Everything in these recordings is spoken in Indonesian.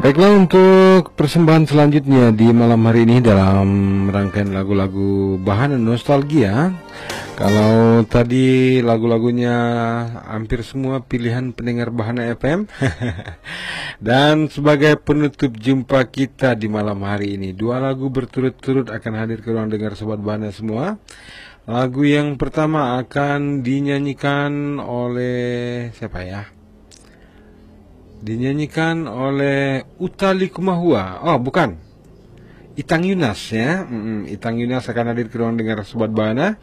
Baiklah, untuk persembahan selanjutnya di malam hari ini dalam rangkaian lagu-lagu Bahana Nostalgia. Kalau tadi lagu-lagunya hampir semua pilihan pendengar Bahana FM. Dan sebagai penutup jumpa kita di malam hari ini, dua lagu berturut-turut akan hadir ke ruang dengar Sobat Bahana semua. Lagu yang pertama akan dinyanyikan oleh siapa ya? Dinyanyikan oleh Utali Kumahua. Oh, bukan. Itang Yunas ya. Itang Yunas akan hadir ke ruang dengar Sobat Bahana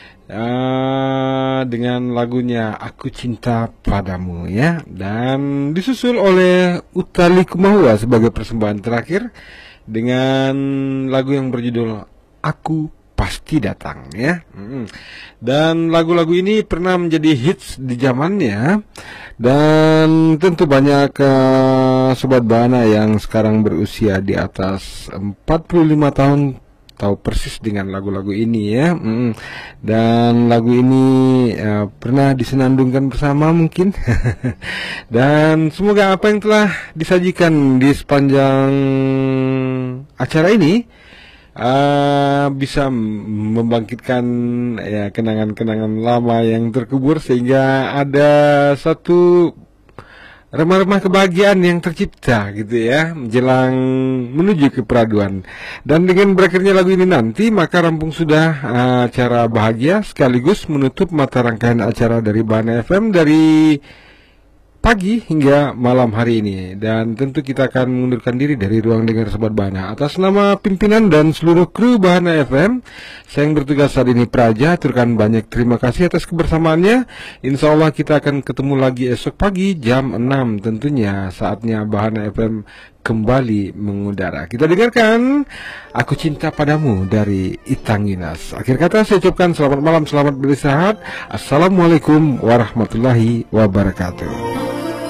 dengan lagunya Aku Cinta Padamu ya. Dan disusul oleh Utali Kumahua sebagai persembahan terakhir dengan lagu yang berjudul Aku Pasti Datang ya. Dan lagu-lagu ini pernah menjadi hits di zamannya. Dan tentu banyak Sobat Bahana yang sekarang berusia di atas 45 tahun tahu persis dengan lagu-lagu ini ya. Dan lagu ini pernah disenandungkan bersama mungkin. Dan semoga apa yang telah disajikan di sepanjang acara ini bisa membangkitkan ya kenangan-kenangan lama yang terkubur, sehingga ada satu remah-remah kebahagiaan yang tercipta gitu ya menjelang menuju ke peraduan. Dan dengan berakhirnya lagu ini nanti, maka rampung sudah acara bahagia sekaligus menutup mata rangkaian acara dari Bahana FM dari pagi hingga malam hari ini. Dan tentu kita akan mengundurkan diri dari ruang dengar Sobat Bahana. Atas nama pimpinan dan seluruh kru Bahana FM, saya yang bertugas saat ini Praja, aturkan banyak terima kasih atas kebersamaannya. Insya Allah kita akan ketemu lagi esok pagi jam 6 tentunya. Saatnya Bahana FM kembali mengudara. Kita dengarkan Aku Cinta Padamu dari Itang Yunas. Akhir kata saya ucapkan selamat malam, selamat beristirahat. Assalamualaikum warahmatullahi wabarakatuh.